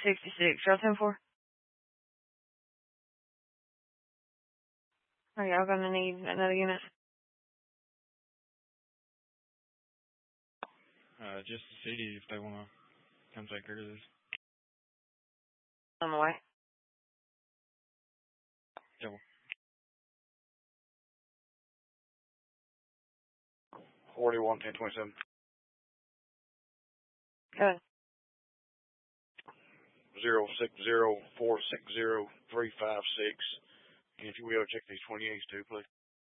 66. Y'all 10-4? Are y'all gonna need another unit? Just the city if they want to come take care of this. On the way. Double. 41, 1027. Good. 060-460-356. And if you will, check these 28s too, please.